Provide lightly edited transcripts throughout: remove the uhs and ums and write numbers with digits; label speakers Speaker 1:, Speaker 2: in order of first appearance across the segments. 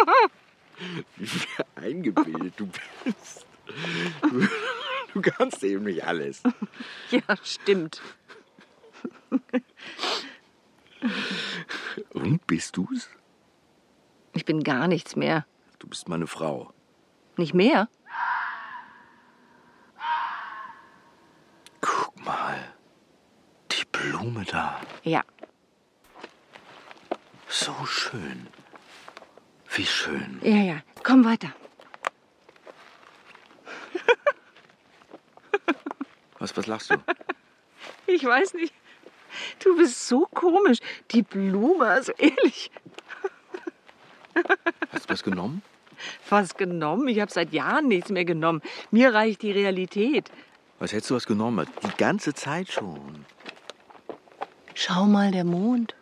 Speaker 1: Wie eingebildet du bist. Du kannst eben nicht alles.
Speaker 2: Ja, stimmt.
Speaker 1: Und, bist du's?
Speaker 2: Ich bin gar nichts mehr.
Speaker 1: Du bist meine Frau.
Speaker 2: Nicht mehr?
Speaker 1: Guck mal. Die Blume da.
Speaker 2: Ja.
Speaker 1: So schön. Wie schön.
Speaker 2: Ja, ja. Komm weiter.
Speaker 1: Was lachst du?
Speaker 2: Ich weiß nicht. Du bist so komisch. Die Blume, also ehrlich.
Speaker 1: Hast du was genommen?
Speaker 2: Was genommen? Ich habe seit Jahren nichts mehr genommen. Mir reicht die Realität.
Speaker 1: Was hättest du was genommen? Die ganze Zeit schon.
Speaker 2: Schau mal, der Mond.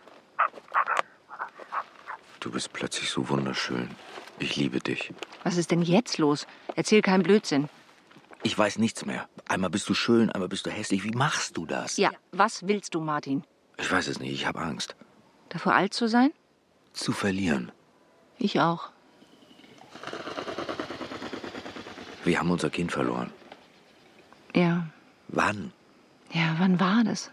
Speaker 1: Du bist plötzlich so wunderschön. Ich liebe dich.
Speaker 2: Was ist denn jetzt los? Erzähl keinen Blödsinn.
Speaker 1: Ich weiß nichts mehr. Einmal bist du schön, einmal bist du hässlich. Wie machst du das?
Speaker 2: Ja, was willst du, Martin?
Speaker 1: Ich weiß es nicht. Ich habe Angst.
Speaker 2: Davor alt zu sein?
Speaker 1: Zu verlieren.
Speaker 2: Ich auch.
Speaker 1: Wir haben unser Kind verloren.
Speaker 2: Ja.
Speaker 1: Wann?
Speaker 2: Ja, wann war das?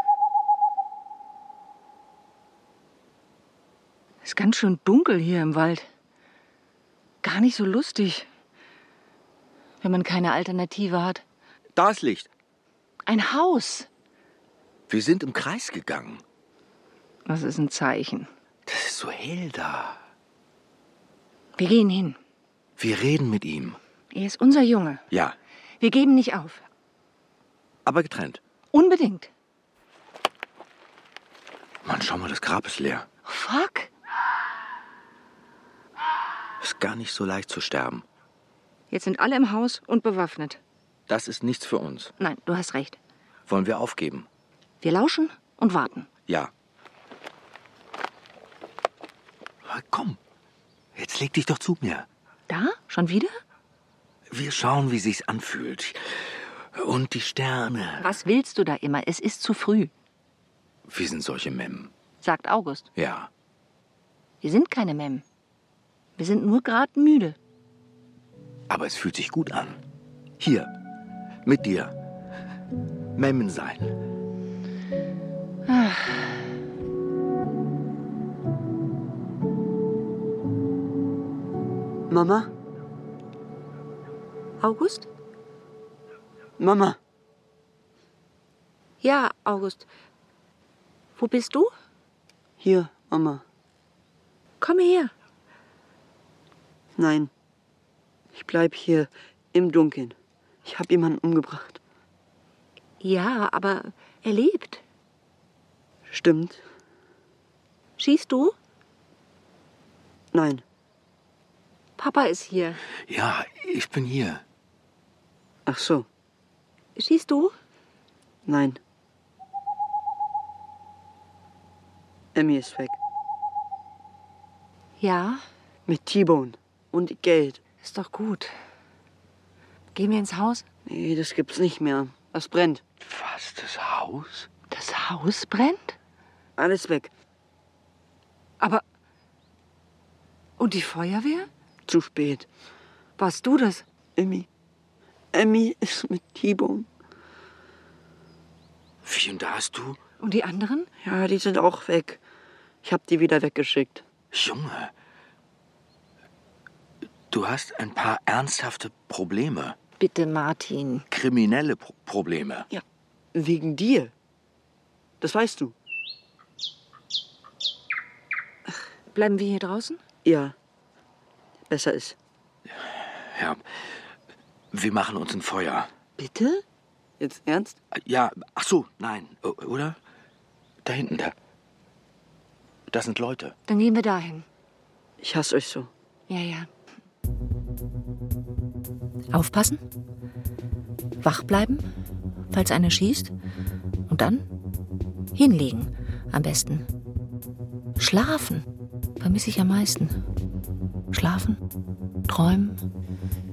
Speaker 2: Es ist ganz schön dunkel hier im Wald. Gar nicht so lustig, wenn man keine Alternative hat.
Speaker 1: Da ist Licht.
Speaker 2: Ein Haus.
Speaker 1: Wir sind im Kreis gegangen.
Speaker 2: Das ist ein Zeichen.
Speaker 1: Das ist so hell da.
Speaker 2: Wir gehen hin.
Speaker 1: Wir reden mit ihm.
Speaker 2: Er ist unser Junge.
Speaker 1: Ja,
Speaker 2: Wir geben nicht auf.
Speaker 1: aber getrennt.
Speaker 2: Unbedingt.
Speaker 1: Mann, schau mal, das Grab ist leer.
Speaker 2: Fuck.
Speaker 1: Ist gar nicht so leicht zu sterben.
Speaker 2: Jetzt sind alle im Haus und bewaffnet.
Speaker 1: Das ist nichts für uns.
Speaker 2: Nein, du hast recht.
Speaker 1: Wollen wir aufgeben?
Speaker 2: Wir lauschen und warten.
Speaker 1: Ja. Komm, jetzt leg dich doch zu mir.
Speaker 2: Da? Schon wieder?
Speaker 1: Wir schauen, wie sich's anfühlt. Und die Sterne.
Speaker 2: Was willst du da immer? Es ist zu früh,
Speaker 1: Wir sind solche Memmen.
Speaker 2: sagt August.
Speaker 1: Ja.
Speaker 2: Wir sind keine Mem. Wir sind nur gerade müde.
Speaker 1: Aber es fühlt sich gut an. Hier, mit dir. Memmen sein.
Speaker 3: Mama?
Speaker 2: August?
Speaker 3: Mama?
Speaker 2: Ja, August. Wo bist du?
Speaker 3: Hier, Mama.
Speaker 2: Komm her.
Speaker 3: Nein. Ich bleib hier im Dunkeln. Ich habe jemanden umgebracht.
Speaker 2: Ja, aber er lebt.
Speaker 3: Stimmt.
Speaker 2: Schießt du?
Speaker 3: Nein.
Speaker 2: Papa ist hier.
Speaker 1: Ja, ich bin hier.
Speaker 3: Ach so.
Speaker 2: Schießt du?
Speaker 3: Nein. Emmy ist weg.
Speaker 2: Ja,
Speaker 3: Mit T-Bone. Und Geld.
Speaker 2: ist doch gut. Gehen wir ins Haus?
Speaker 3: Nee, das gibt's nicht mehr. Das brennt.
Speaker 1: Was, das Haus?
Speaker 2: Das Haus brennt?
Speaker 3: Alles weg.
Speaker 2: Aber... Und die Feuerwehr?
Speaker 3: Zu spät.
Speaker 2: Warst du das?
Speaker 3: Emmy. Emmy ist mit T-Bone.
Speaker 1: Wie, und da hast du?
Speaker 2: Und die anderen?
Speaker 3: Ja, die sind auch weg. Ich hab die wieder weggeschickt.
Speaker 1: Junge. Du hast ein paar ernsthafte Probleme.
Speaker 2: Bitte, Martin.
Speaker 1: Kriminelle Probleme.
Speaker 3: Ja, wegen dir. Das weißt du.
Speaker 2: Bleiben wir hier draußen?
Speaker 3: Ja. Besser ist.
Speaker 1: Ja. Wir machen uns ein Feuer.
Speaker 3: Bitte? Jetzt ernst?
Speaker 1: Ja, ach so, nein. Oder? Da hinten, da. Das sind Leute.
Speaker 2: Dann gehen wir dahin.
Speaker 3: Ich hasse euch so.
Speaker 2: Ja, ja.
Speaker 4: Aufpassen, wach bleiben, falls einer schießt, und dann hinlegen am besten. Schlafen vermisse ich am meisten. Schlafen, träumen,